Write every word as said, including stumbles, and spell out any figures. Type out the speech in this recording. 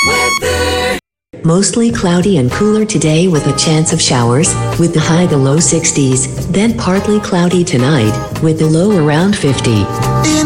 Mostly cloudy and cooler today with a chance of showers, with the high the low sixties, then partly cloudy tonight, with the low around fifty.